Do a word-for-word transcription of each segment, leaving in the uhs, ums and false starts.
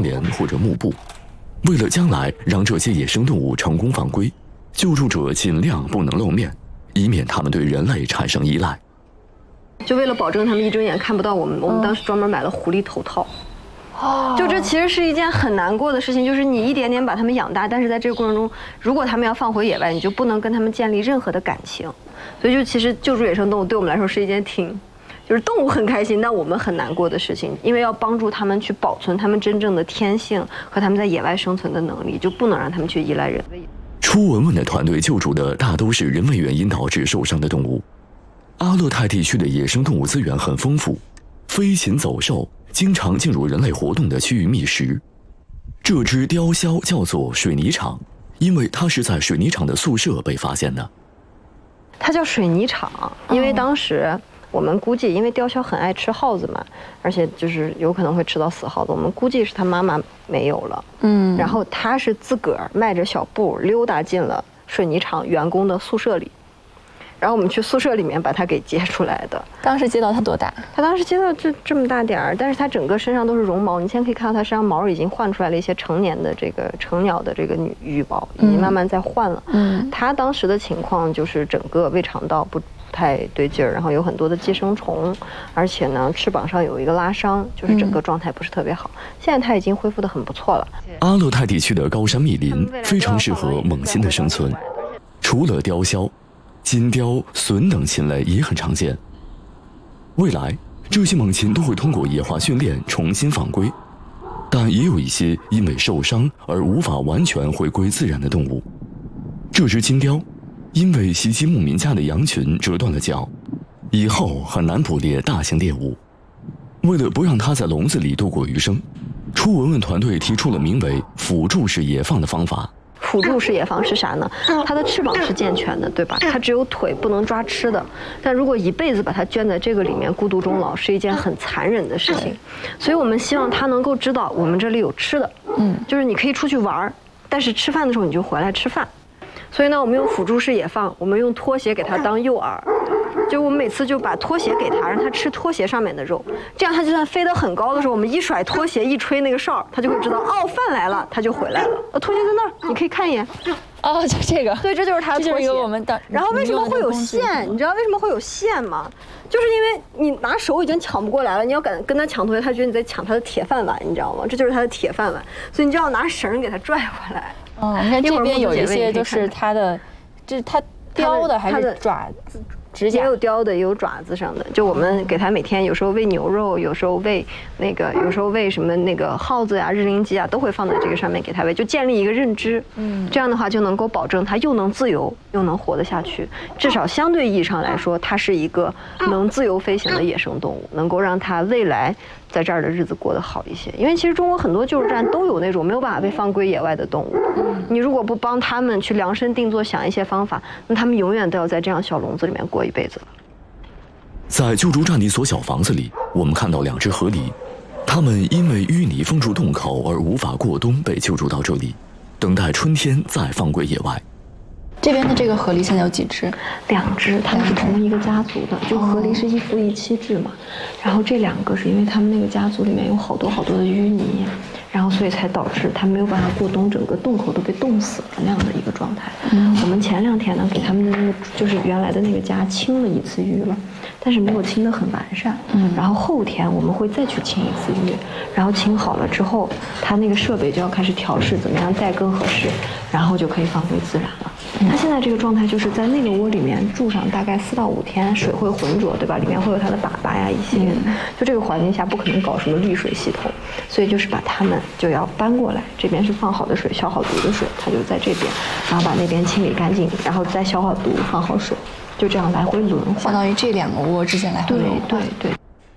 帘或者幕布。为了将来让这些野生动物成功放归，救助者尽量不能露面，以免它们对人类产生依赖。 就为了保证它们一睁眼看不到我们，我们当时专门买了狐狸头套。哦，就这其实是一件很难过的事情，就是你一点点把它们养大，但是在这个过程中，如果它们要放回野外，你就不能跟它们建立任何的感情。所以就其实救助野生动物对我们来说是一件挺，就是动物很开心，但我们很难过的事情，因为要帮助它们去保存它们真正的天性和它们在野外生存的能力，就不能让它们去依赖人类。 初文文的团队救助的大都是人为原因导致受伤的动物。阿勒泰地区的野生动物资源很丰富，飞禽走兽经常进入人类活动的区域觅食。这只雕鸮叫做水泥厂，因为它是在水泥厂的宿舍被发现的。 它叫水泥厂，因为当时我们估计，因为雕鸮很爱吃耗子嘛，而且就是有可能会吃到死耗子，我们估计是它妈妈没有了，嗯，然后它是自个儿迈着小步溜达进了水泥厂员工的宿舍里。然后我们去宿舍里面把它给接出来的。 当时接到它多大？ 它当时接到就这么大点儿，但是它整个身上都是绒毛。你现在可以看到它身上毛已经换出来了一些成年的这个成鸟的这个女羽毛，已经慢慢在换了。嗯，它当时的情况就是整个胃肠道不太对劲儿，然后有很多的寄生虫，而且呢翅膀上有一个拉伤，就是整个状态不是特别好。嗯、现在它已经恢复得很不错了。 阿勒泰地区的高山密林非常适合猛禽的生存，除了雕鸮。金雕、隼等禽类也很常见。未来，这些猛禽都会通过野化训练重新放归，但也有一些因为受伤而无法完全回归自然的动物。这只金雕，因为袭击牧民家的羊群折断了脚，以后很难捕猎大型猎物。为了不让它在笼子里度过余生，初文文团队提出了名为辅助式野放的方法。 辅助式野放是啥呢？它的翅膀是健全的，对吧？它只有腿不能抓吃的。但如果一辈子把它圈在这个里面孤独终老，是一件很残忍的事情。所以我们希望它能够知道我们这里有吃的，嗯，就是你可以出去玩，但是吃饭的时候你就回来吃饭。所以呢，我们用辅助式野放，我们用拖鞋给它当诱饵。就我们每次就把拖鞋给它，让它吃拖鞋上面的肉，这样它就算飞得很高的时候，我们一甩拖鞋，一吹那个哨，它就会知道哦，饭来了，它就回来了。呃，拖鞋在那儿，你可以看一眼。 哦，就这个。 对，这就是它的拖鞋。 我们的。 然后为什么会有线？你知道为什么会有线吗？就是因为你拿手已经抢不过来了，你要敢跟它抢拖鞋，它觉得你在抢它的铁饭碗，你知道吗？这就是它的铁饭碗，所以你就要拿绳给它拽回来。 哦，你看这边有一些就是它的，这它雕的还是爪子？ 也有雕的，也有爪子上的。就我们给它每天有时候喂牛肉，有时候喂那个，有时候喂什么那个耗子呀、日灵鸡啊，都会放在这个上面给它喂，就建立一个认知。嗯，这样的话就能够保证它又能自由，又能活得下去。至少相对意义上来说，它是一个能自由飞行的野生动物，能够让它未来在这儿的日子过得好一些。因为其实中国很多救助站都有那种没有办法被放归野外的动物，你如果不帮他们去量身定做想一些方法，那他们永远都要在这样小笼子里面过一辈子了。 在救助站的一所小房子里，我们看到两只河狸，它们因为淤泥封住洞口而无法过冬，被救助到这里，等待春天再放归野外。 这边的这个河狸现在有几只？ 两只，它们是同一个家族的。就河狸是一夫一妻制嘛，然后这两个是因为他们那个家族里面有好多好多的淤泥，然后所以才导致它没有办法过冬，整个洞口都被冻死了那样的一个状态。嗯，我们前两天呢给他们的那个就是原来的那个家清了一次淤了，但是没有清得很完善。嗯，然后后天我们会再去清一次淤，然后清好了之后，它那个设备就要开始调试怎么样再更合适，然后就可以放归自然了。它现在这个状态就是在那个窝里面住上大概四到五天，水会浑浊，对吧？里面会有它的粑粑呀一些，就这个环境下不可能搞什么滤水系统，所以就是把它们就要搬过来，这边是放好的水，消好毒的水，它就在这边，然后把那边清理干净，然后再消好毒，放好水，就这样来回轮换， 相当于这两个窝之间来回轮换。 对对对。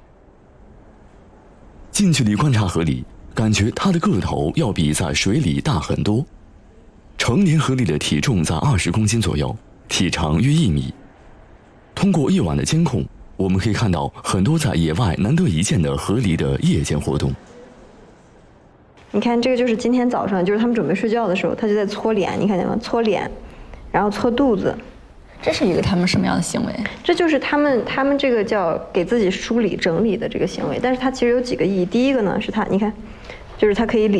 近距离观察河狸，感觉它的个头要比在水里大很多。成年河狸的体重在二十公斤左右，体长约一米。通过夜晚的监控，我们可以看到很多在野外难得一见的河狸的夜间活动。 你看，这个就是今天早上，就是他们准备睡觉的时候，他就在搓脸，你看见吗？搓脸，然后搓肚子。 这是一个他们什么样的行为？ 这就是他们他们这个叫给自己梳理整理的这个行为，但是它其实有几个意义。第一个呢，是它，你看，就是它可以理。